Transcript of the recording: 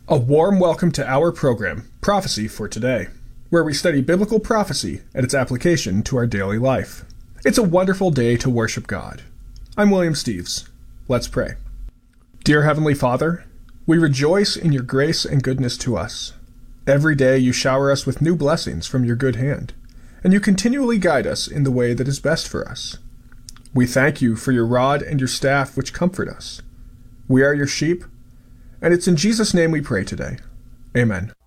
A warm welcome to our program, Prophecy for Today, where we study biblical prophecy and its application to our daily life. It's a wonderful day to worship God. I'm William Steves. Let's pray. Dear Heavenly Father, we rejoice in your grace and goodness to us. Every day you shower us with new blessings from your good hand, and you continually guide us in the way that is best for us. We thank you for your rod and your staff which comfort us. We are your sheep, and it's in Jesus' name we pray today. Amen.